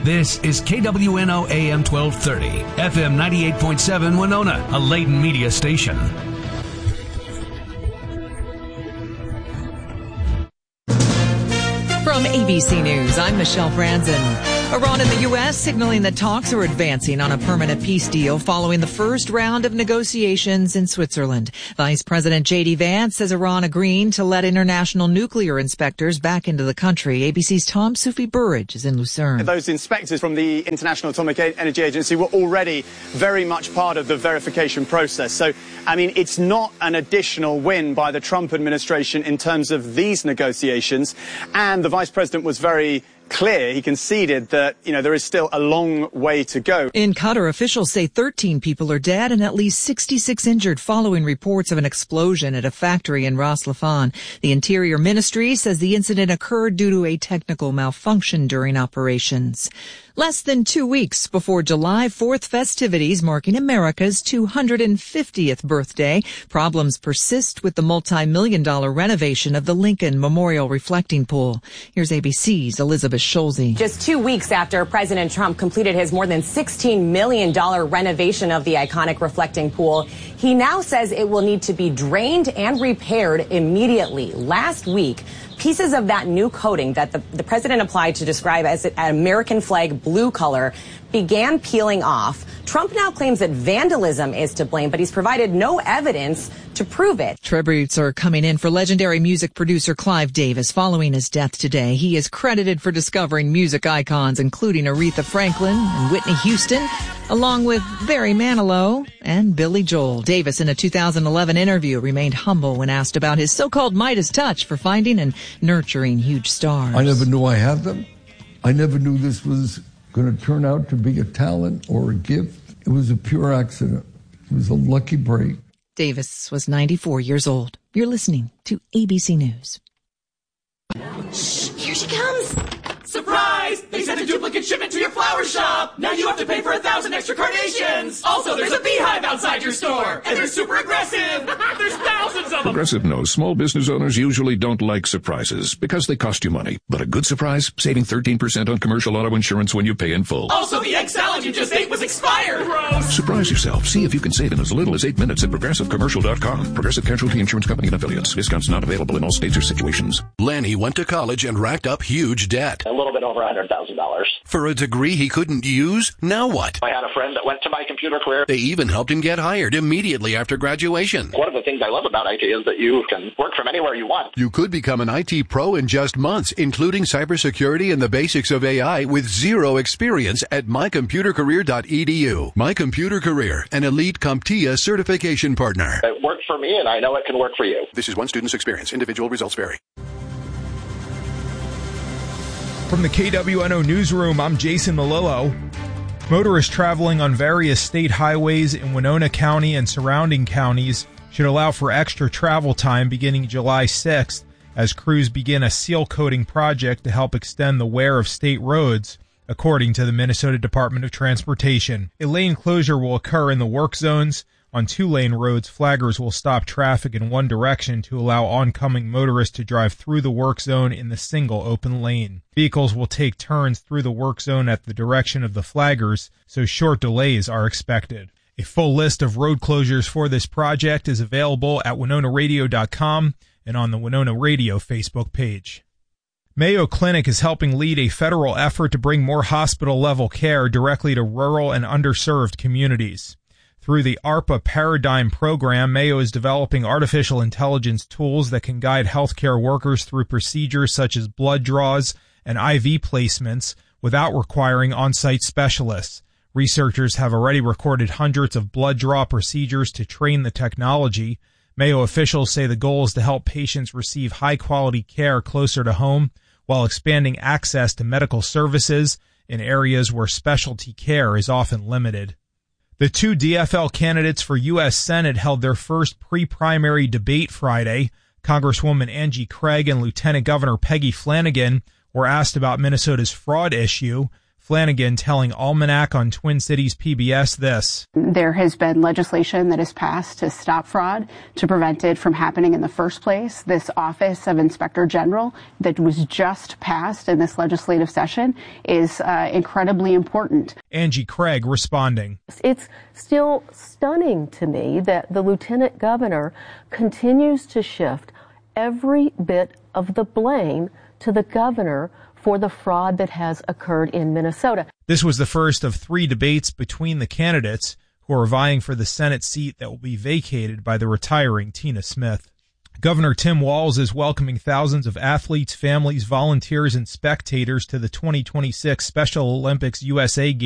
This is KWNO AM 1230, FM 98.7 Winona, a Layton media station. From ABC News, I'm Michelle Franzen. Iran and the U.S. signaling that talks are advancing on a permanent peace deal following the first round of negotiations in Switzerland. Vice President J.D. Vance says Iran agreeing to let international nuclear inspectors back into the country. ABC's Tom Sufi Burridge is in Lucerne. Those inspectors from the International Atomic Energy Agency were already very much part of the verification process. So, I mean, it's not an additional win by the Trump administration in terms of these negotiations. And the Vice President was very clear. He conceded that, there is still a long way to go. In Qatar, officials say 13 people are dead and at least 66 injured following reports of an explosion at a factory in Ras Laffan. The Interior Ministry says the incident occurred due to a technical malfunction during operations. Less than 2 weeks before July 4th festivities marking America's 250th birthday, problems persist with the multi-million-dollar renovation of the Lincoln Memorial Reflecting Pool. Here's ABC's Elizabeth Scholze. Just 2 weeks after President Trump completed his more than $16 million renovation of the iconic reflecting pool, he now says it will need to be drained and repaired immediately. Last week, pieces of that new coating that the president applied to describe as an American flag blue color began peeling off. Trump now claims that vandalism is to blame, but he's provided no evidence to prove it. Tributes are coming in for legendary music producer Clive Davis following his death today. He is credited for discovering music icons, including Aretha Franklin and Whitney Houston, along with Barry Manilow and Billy Joel. Davis, in a 2011 interview, remained humble when asked about his so-called Midas touch for finding and nurturing huge stars. I never knew I had them. I never knew this was going to turn out to be a talent or a gift. It was a pure accident. It was a lucky break. Davis was 94 years old. You're listening to ABC News. Shh, here she comes. Surprise! They sent a duplicate shipment to your flower shop! Now you have to pay for 1,000 extra carnations! Also, there's a beehive outside your store! And they're super aggressive! There's thousands of them! Progressive knows small business owners usually don't like surprises because they cost you money. But a good surprise? Saving 13% on commercial auto insurance when you pay in full. Also, the egg salad you just ate was expired! Gross! Surprise yourself. See if you can save in as little as 8 minutes at ProgressiveCommercial.com. Progressive Casualty Insurance Company and Affiliates. Discounts not available in all states or situations. Lanny went to college and racked up huge debt. A little bit over $100,000. For a degree he couldn't use? Now what? I had a friend that went to My Computer Career. They even helped him get hired immediately after graduation. One of the things I love about IT is that you can work from anywhere you want. You could become an IT pro in just months, including cybersecurity and the basics of AI with zero experience at mycomputercareer.edu. My Computer Career, an elite CompTIA certification partner. It worked for me, and I know it can work for you. This is one student's experience. Individual results vary. From the KWNO Newsroom, I'm Jason Malillo. Motorists traveling on various state highways in Winona County and surrounding counties should allow for extra travel time beginning July 6th as crews begin a seal coating project to help extend the wear of state roads, according to the Minnesota Department of Transportation. A lane closure will occur in the work zones. On 2-lane roads, flaggers will stop traffic in one direction to allow oncoming motorists to drive through the work zone in the single open lane. Vehicles will take turns through the work zone at the direction of the flaggers, so short delays are expected. A full list of road closures for this project is available at WinonaRadio.com and on the Winona Radio Facebook page. Mayo Clinic is helping lead a federal effort to bring more hospital-level care directly to rural and underserved communities. Through the ARPA Paradigm program, Mayo is developing artificial intelligence tools that can guide healthcare workers through procedures such as blood draws and IV placements without requiring on-site specialists. Researchers have already recorded hundreds of blood draw procedures to train the technology. Mayo officials say the goal is to help patients receive high-quality care closer to home while expanding access to medical services in areas where specialty care is often limited. The two DFL candidates for U.S. Senate held their first pre-primary debate Friday. Congresswoman Angie Craig and Lieutenant Governor Peggy Flanagan were asked about Minnesota's fraud issue. Flanagan telling Almanac on Twin Cities PBS this. There has been legislation that has passed to stop fraud, to prevent it from happening in the first place. This Office of Inspector General that was just passed in this legislative session is incredibly important. Angie Craig responding. It's still stunning to me that the lieutenant governor continues to shift every bit of the blame to the governor for the fraud that has occurred in Minnesota. This was the first of 3 debates between the candidates who are vying for the Senate seat that will be vacated by the retiring Tina Smith. Governor Tim Walz is welcoming thousands of athletes, families, volunteers, and spectators to the 2026 Special Olympics USA Games